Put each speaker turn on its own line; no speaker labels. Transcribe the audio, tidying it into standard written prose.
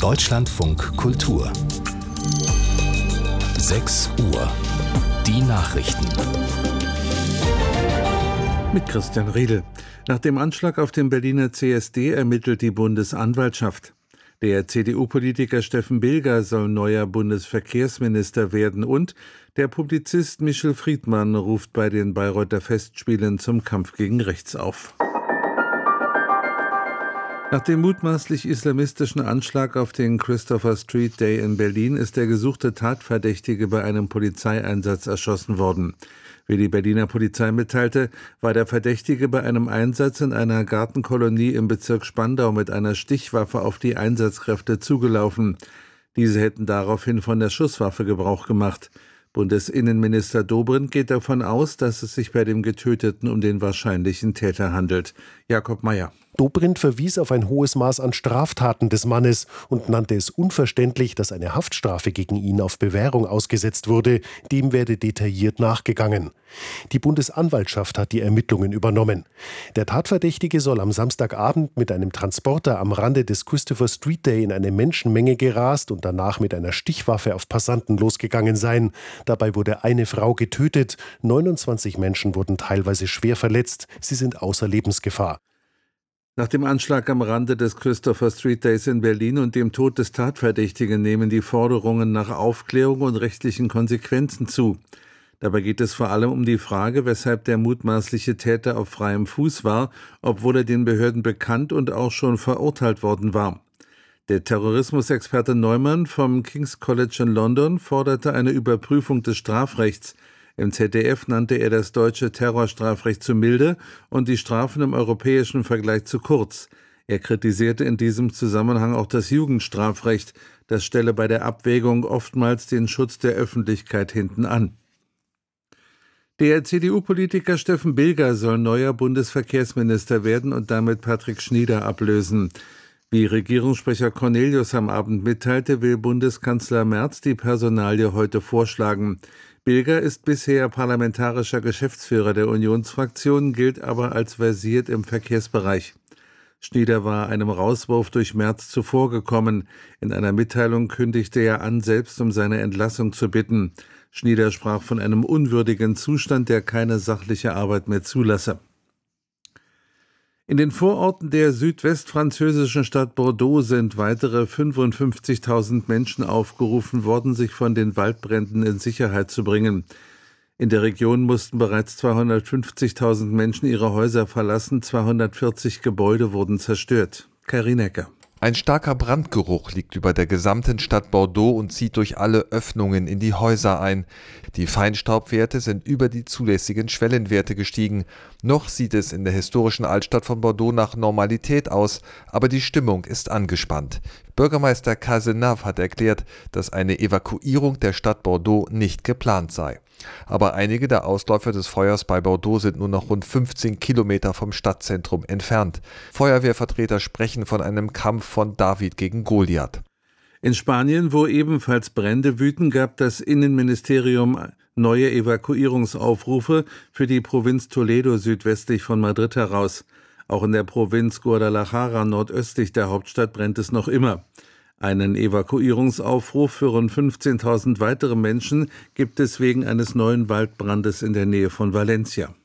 Deutschlandfunk Kultur 6 Uhr. Die Nachrichten.
Mit Christian Riedel. Nach dem Anschlag auf den Berliner CSD ermittelt die Bundesanwaltschaft. Der CDU-Politiker Steffen Bilger soll neuer Bundesverkehrsminister werden und der Publizist Michel Friedmann ruft bei den Bayreuther Festspielen zum Kampf gegen rechts auf. Nach dem mutmaßlich islamistischen Anschlag auf den Christopher Street Day in Berlin ist der gesuchte Tatverdächtige bei einem Polizeieinsatz erschossen worden. Wie die Berliner Polizei mitteilte, war der Verdächtige bei einem Einsatz in einer Gartenkolonie im Bezirk Spandau mit einer Stichwaffe auf die Einsatzkräfte zugelaufen. Diese hätten daraufhin von der Schusswaffe Gebrauch gemacht. Bundesinnenminister Dobrindt geht davon aus, dass es sich bei dem Getöteten um den wahrscheinlichen Täter handelt. Jakob Mayer.
Dobrindt verwies auf ein hohes Maß an Straftaten des Mannes und nannte es unverständlich, dass eine Haftstrafe gegen ihn auf Bewährung ausgesetzt wurde. Dem werde detailliert nachgegangen. Die Bundesanwaltschaft hat die Ermittlungen übernommen. Der Tatverdächtige soll am Samstagabend mit einem Transporter am Rande des Christopher Street Day in eine Menschenmenge gerast und danach mit einer Stichwaffe auf Passanten losgegangen sein. Dabei wurde eine Frau getötet, 29 Menschen wurden teilweise schwer verletzt. Sie sind außer Lebensgefahr.
Nach dem Anschlag am Rande des Christopher Street Days in Berlin und dem Tod des Tatverdächtigen nehmen die Forderungen nach Aufklärung und rechtlichen Konsequenzen zu. Dabei geht es vor allem um die Frage, weshalb der mutmaßliche Täter auf freiem Fuß war, obwohl er den Behörden bekannt und auch schon verurteilt worden war. Der Terrorismusexperte Neumann vom King's College in London forderte eine Überprüfung des Strafrechts. Im ZDF nannte er das deutsche Terrorstrafrecht zu milde und die Strafen im europäischen Vergleich zu kurz. Er kritisierte in diesem Zusammenhang auch das Jugendstrafrecht. Das stelle bei der Abwägung oftmals den Schutz der Öffentlichkeit hinten an. Der CDU-Politiker Steffen Bilger soll neuer Bundesverkehrsminister werden und damit Patrick Schnieder ablösen. Wie Regierungssprecher Cornelius am Abend mitteilte, will Bundeskanzler Merz die Personalie heute vorschlagen. Bilger ist bisher parlamentarischer Geschäftsführer der Unionsfraktion, gilt aber als versiert im Verkehrsbereich. Schnieder war einem Rauswurf durch Merz zuvorgekommen. In einer Mitteilung kündigte er an, selbst um seine Entlassung zu bitten. Schnieder sprach von einem unwürdigen Zustand, der keine sachliche Arbeit mehr zulasse. In den Vororten der südwestfranzösischen Stadt Bordeaux sind weitere 55.000 Menschen aufgerufen worden, sich von den Waldbränden in Sicherheit zu bringen. In der Region mussten bereits 250.000 Menschen ihre Häuser verlassen, 240 Gebäude wurden zerstört. Karin Ecker.
Ein starker Brandgeruch liegt über der gesamten Stadt Bordeaux und zieht durch alle Öffnungen in die Häuser ein. Die Feinstaubwerte sind über die zulässigen Schwellenwerte gestiegen. Noch sieht es in der historischen Altstadt von Bordeaux nach Normalität aus, aber die Stimmung ist angespannt. Bürgermeister Cazenave hat erklärt, dass eine Evakuierung der Stadt Bordeaux nicht geplant sei. Aber einige der Ausläufer des Feuers bei Bordeaux sind nur noch rund 15 Kilometer vom Stadtzentrum entfernt. Feuerwehrvertreter sprechen von einem Kampf von David gegen Goliath.
In Spanien, wo ebenfalls Brände wüten, gab das Innenministerium neue Evakuierungsaufrufe für die Provinz Toledo südwestlich von Madrid heraus. Auch in der Provinz Guadalajara nordöstlich der Hauptstadt brennt es noch immer. Einen Evakuierungsaufruf für rund 15.000 weitere Menschen gibt es wegen eines neuen Waldbrandes in der Nähe von Valencia.